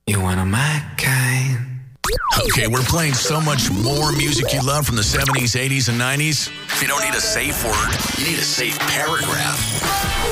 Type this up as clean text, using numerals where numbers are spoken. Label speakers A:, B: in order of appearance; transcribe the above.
A: You one of my kind.
B: Okay, we're playing so much more music you love from the 70s, 80s, and 90s. You don't need a safe word. You need a safe paragraph.